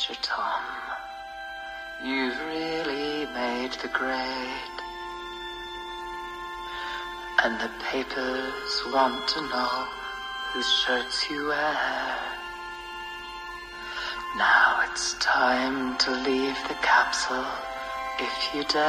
future, Tom. You've really made the grade. And the papers want to know whose shirts you wear. Now it's time to leave the capsule, if you dare.